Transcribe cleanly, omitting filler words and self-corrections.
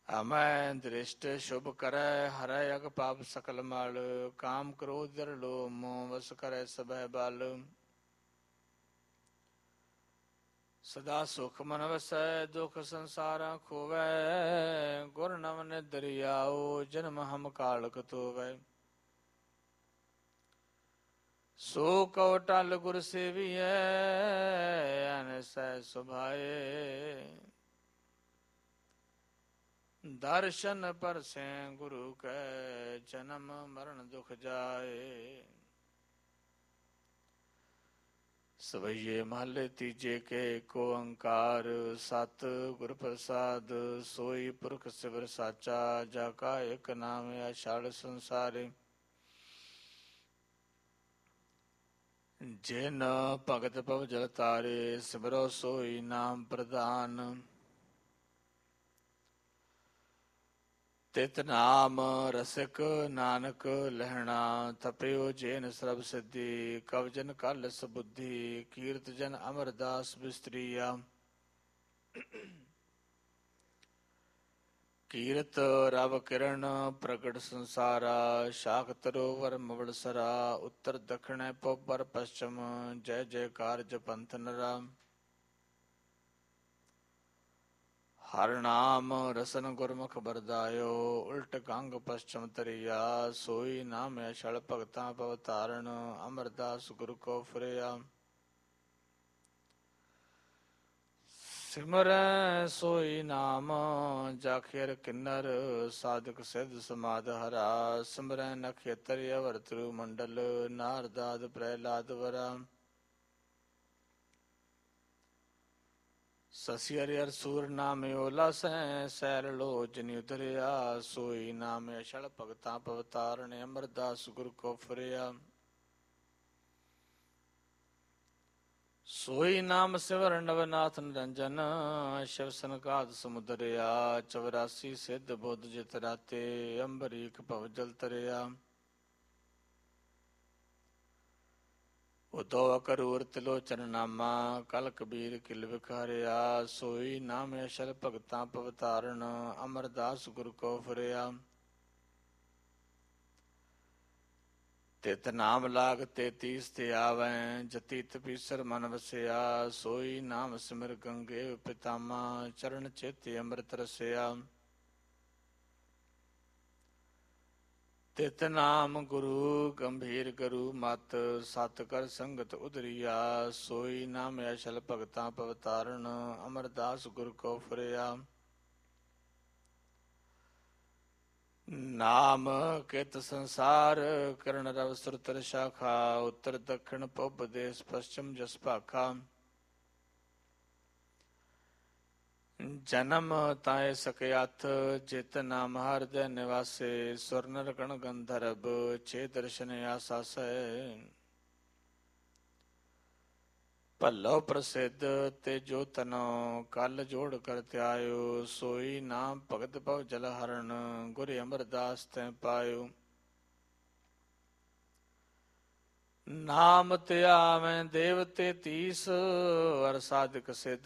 ਅਮੈ ਦ੍ਰਿਸ਼ਟ ਸ਼ੁਭ ਕਰੈ ਹਰੈ ਅਗ ਪਾਪ ਸਕਲ ਮਲ ਕਾਮ ਕ੍ਰੋਧ ਦਰ ਲੋਭ ਮੋਹ ਵਸ ਕਰੈ ਸਭੈ ਬਲ ਸਦਾ ਸੁਖ ਮਨ ਵਸੈ ਦੁਖ ਸੰਸਾਰਾ ਖੋਵੈ ਗੁਰ ਨਵ ਦਰਿਆਓ ਜਨਮ ਹਮ ਕਾਲਕ ਤੋਵੈ ਸੋ ਕਉ ਟਲ ਗੁਰ ਸੇਵੀਐ ਅਨਸੈ ਸੁਭਾਏ ਦਰਸ਼ਨ ਪਰਸੈ ਗੁਰੂ ਕੈ ਜਨਮ ਮਰਨ ਦੁਖ ਜਾਏ ਸਵਈਏ ਮਹੱਲੇ ਤੀਜੇ ਕੇ ਏਕ ਓੰਕਾਰ ਸਤ ਗੁਰ ਪ੍ਰਸਾਦ ਸੋਈ ਪੁਰਖ ਸਿਵਰ ਸਾਚਾ ਜਾ ਕਾ ਇਕ ਨਾਮ ਅਛੜ ਸੰਸਾਰੇ ਜਿਨ ਭਗਤ ਭਵ ਜਲ ਤਾਰੇ ਸਿਮਰੋ ਸੋਈ ਨਾਮ ਪ੍ਰਧਾਨ ਤਿਤ ਨਾਮ ਰਸਿਕ ਨਾਨਕ ਲਹਿਣਾ ਤਪਿਓ ਜੇਨ ਸਰਬ ਸਿੱਧੀ ਕਵਜਨ ਕਲ ਸਬੁੱਧੀ ਕੀਰਤ ਜਨ ਅਮਰਦਾਸ ਬਿਸਤਰੀਆ ਕੀਰਤ ਰਵ ਕਿਰਨ ਪ੍ਰਗਟ ਸੰਸਾਰਾ ਸ਼ਾਖ ਤਰੋਵਰ ਮਵਲ ਸਰਾ ਉੱਤਰ ਦਖਣੈ ਪਉਪਰ ਪਛਮ ਜੈ ਜੈਕਾਰ ਜਪੰਥ ਨਰਾ ਹਰ ਨਾਮ ਰਸਨ ਗੁਰਮੁਖ ਬਰਦਾਇਓ ਉਲਟ ਕੰਗ ਪਛਮ ਤਰੀਆ ਸੋਈ ਨਾਮ ਅਛਲ ਭਗਤਾਂ ਪਵ ਤਾਰਨ ਅਮਰਦਾਸ ਗੁਰੂ ਕੋ ਫਰਿਆ ਸਿਮਰੈ ਸੋਈ ਨਾਮ ਜਾਖਿਰ ਕਿੰਨਰ ਸਾਧਕ ਸਿੱਧ ਸਮਾਧ ਹਰਾ ਸਿਮਰੈ ਨਖੇਤਰ ਅਵਰ ਤ੍ਰਿ ਮੰਡਲ ਨਾਰਦਾਦ ਪ੍ਰਹਿਲਾਦ ਵਰਾ ਸਸੀ ਹਰਿ ਸੂਰ ਨਾਮ ਓਲਾ ਸੈ ਸੈਲ ਲੋਚਨਿ ਉਤਰਿਆ ਸੋਈ ਨਾਮ ਅਛਲ ਭਗਤਾਂ ਪਵ ਤਾਰਨ ਅਮਰਦਾਸ ਗੁਰ ਕੋ ਫਰਿਆ ਸੋਈ ਨਾਮ ਸਿਵਰ ਨਵਨਾਥ ਨਿਰੰਜਨ ਸ਼ਿਵ ਸਨਕਾਦ ਸਮੁਦਰਿਆ 84 ਸਿੱਧ ਬੁੱਧ ਜਿਤ ਰਾਤੇ ਅੰਬਰੀਕ ਭਵ ਜਲ ਤਰਿਆ ਉਦੋ ਅਕਰੂਰ ਤਿਲੋਚਨ ਨਾਮਾ ਕਲ ਕਬੀਰ ਕਿਲ ਵਿਖਾਰਿਆ ਸੋਈ ਨਾਮ ਅਛਲ ਭਗਤਾਂ ਪਵ ਤਾਰਨ ਅਮਰਦਾਸ ਗੁਰ ਕੋ ਫਰਿਆ ਤਿਤ ਨਾਮ ਲਾਗ 33 ਤੇ ਆਵੈ ਜਤੀ ਤਪੀਸਰ ਮਨ ਵਸਿਆ ਸੋਈ ਨਾਮ ਸਿਮਰ ਗੰਗੇ ਪਿਤਾਮਾ ਚਰਨ ਚੇਤੇ ਅੰਮ੍ਰਿਤ ਰਸਿਆ ਤਿਤ ਨਾਮ ਗੁਰੂ ਗੰਭੀਰ ਗੁਰੂ ਮਤ ਸਤ ਕਰ ਸੰਗਤ ਉਦਰੀਆ ਸੋਈ ਨਾਮ ਅਛਲ ਭਗਤਾਂ ਪਵ ਤਾਰਨ ਅਮਰਦਾਸ ਗੁਰ ਕੋ ਫਰਿਆ ਨਾਮ ਕਿਤ ਸੰਸਾਰ ਕਰਨ ਰਵ ਸੁਰਤਰ ਸ਼ਾਖਾ ਉੱਤਰ ਦੱਖਣ ਪੂਬ ਦੇਸ ਪਛਮ ਜਸ ਭਾਖਾ ਜਨਮ ਤਾਏ ਸਕਿਆਥ ਜਿਤ ਨਾਮ ਹਰਦੈ ਨਿਵਾਸੇ ਸੁਰ ਨਰ ਗਣ ਗੰਧਰਵ ਛੇ ਦਰਸ਼ਨ ਆਸਾਸੈ ਭੱਲੋ ਪ੍ਰਸਿੱਧ ਤੇ ਜੋ ਤਨੋ ਕਲ ਜੋੜ ਕਰ ਧਿਆਇਓ ਸੋਈ ਨਾਮ ਭਗਤ ਭਵ ਜਲ ਹਰਨ ਗੁਰ ਅਮਰਦਾਸ ਤੈ ਪਾਇਓ ਨਾਮ ਧਿਆਵੈ ਦੇਵਤੇ 30 ਅਰ ਸਾਧਕ ਸਿੱਧ